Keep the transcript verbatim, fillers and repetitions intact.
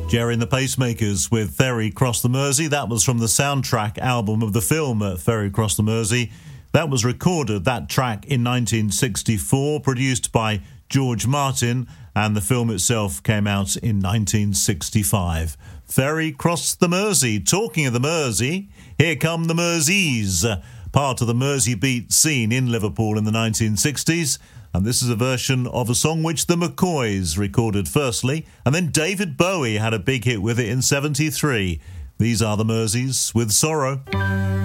Jerry and the Pacemakers with Ferry Cross the Mersey. That was from the soundtrack album of the film Ferry Cross the Mersey. That was recorded, that track, in nineteen sixty-four, produced by George Martin, and the film itself came out in nineteen sixty-five. Ferry Cross the Mersey. Talking of the Mersey, here come the Merseys, part of the Mersey beat scene in Liverpool in the nineteen sixties. And this is a version of a song which the McCoys recorded firstly, and then David Bowie had a big hit with it in seventy-three. These are the Merseys with Sorrow.